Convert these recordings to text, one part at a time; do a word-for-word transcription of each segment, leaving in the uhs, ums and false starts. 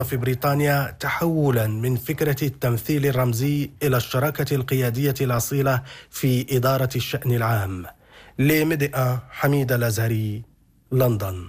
في بريطانيا تحولا من فكرة التمثيل الرمزي إلى الشراكة القيادية الأصيلة في إدارة الشأن العام. لمدئة حميد الأزهري، لندن.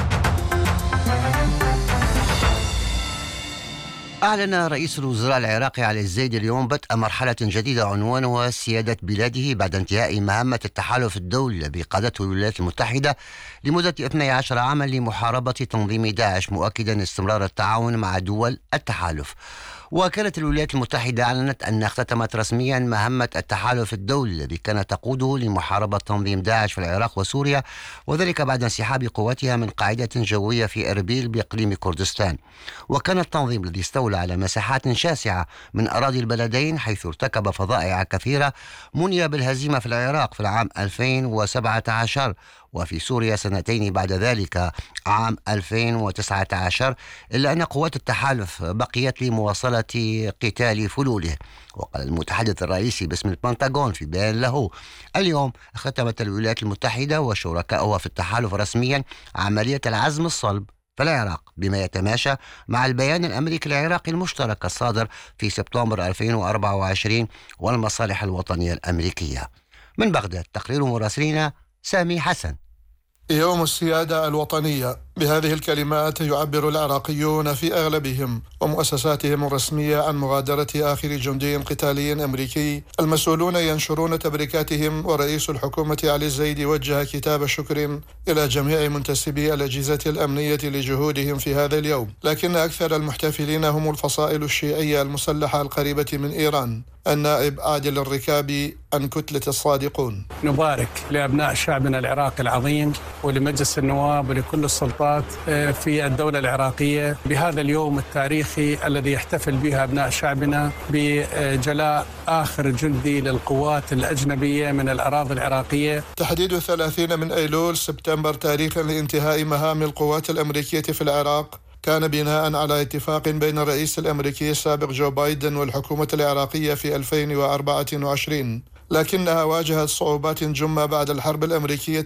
أعلن رئيس الوزراء العراقي علي الزيدي اليوم بدء مرحلة جديدة عنوانها سيادة بلاده بعد انتهاء مهمة التحالف الدولي الذي قادته الولايات المتحدة لمدة اثني عشر عاما لمحاربة تنظيم داعش، مؤكدا استمرار التعاون مع دول التحالف. وكانت الولايات المتحدة أعلنت أنها اختتمت رسميا مهمة التحالف الدولي الذي كان تقوده لمحاربة تنظيم داعش في العراق وسوريا، وذلك بعد انسحاب قواتها من قاعدة جوية في إربيل بإقليم كردستان. وكان التنظيم الذي استولى على مساحات شاسعة من أراضي البلدين حيث ارتكب فظائع كثيرة مني بالهزيمة في العراق في العام ألفين وسبعة عشر، وفي سوريا سنتين بعد ذلك عام ألفين وتسعة عشر، إلا أن قوات التحالف بقيت لمواصلة قتال فلوله. وقال المتحدث الرئيسي باسم البنتاغون في بيان له اليوم: ختمت الولايات المتحدة وشركائها في التحالف رسميا عملية العزم الصلب في العراق، بما يتماشى مع البيان الأمريكي العراقي المشترك الصادر في سبتمبر ألفين وأربعة وعشرين والمصالح الوطنية الأمريكية. من بغداد تقرير مراسلنا سامي حسن. يوم السيادة الوطنية، بهذه الكلمات يعبر العراقيون في أغلبهم ومؤسساتهم الرسمية عن مغادرة آخر جندي قتالي أمريكي. المسؤولون ينشرون تبريكاتهم، ورئيس الحكومة علي الزيدي وجه كتاب شكر إلى جميع منتسبي الأجهزة الأمنية لجهودهم في هذا اليوم. لكن أكثر المحتفلين هم الفصائل الشيعية المسلحة القريبة من إيران. النائب عادل الركابي عن كتلة الصادقون: نبارك لأبناء شعبنا العراقي العظيم ولمجلس النواب ولكل السلطات في الدولة العراقية بهذا اليوم التاريخي الذي يحتفل به أبناء شعبنا بجلاء آخر جندي للقوات الأجنبية من الأراضي العراقية. تحديد ثلاثين من أيلول سبتمبر تاريخا لانتهاء مهام القوات الأمريكية في العراق كان بناء على اتفاق بين الرئيس الأمريكي السابق جو بايدن والحكومة العراقية في ألفين وأربعة وعشرين، لكنها واجهت صعوبات جمة بعد الحرب الأمريكية